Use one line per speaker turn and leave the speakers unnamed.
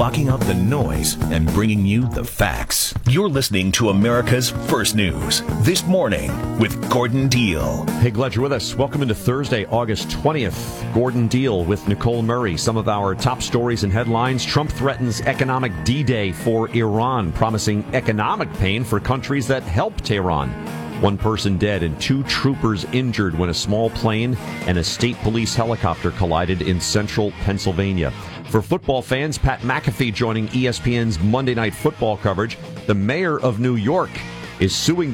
blocking out the noise and bringing you the facts. You're listening to America's First News This Morning with Gordon Deal.
Hey, glad you're with us. Welcome into Thursday, August 20th. Gordon Deal with Nicole Murray. Some of our top stories and headlines. Trump threatens economic D-Day for Iran, promising economic pain for countries that help Tehran. One person dead and 2 troopers injured when a small plane and a state police helicopter collided in central Pennsylvania. For football fans, Pat McAfee joining ESPN's Monday Night Football coverage. The mayor of New York is suing